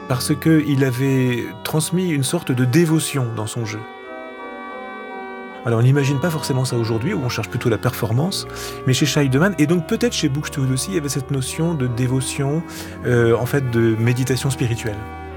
parce qu'il avait transmis une sorte de dévotion dans son jeu. Alors on n'imagine pas forcément ça aujourd'hui, où on cherche plutôt la performance, mais chez Scheidemann, et donc peut-être chez Buxtehude aussi, il y avait cette notion de dévotion, en fait de méditation spirituelle.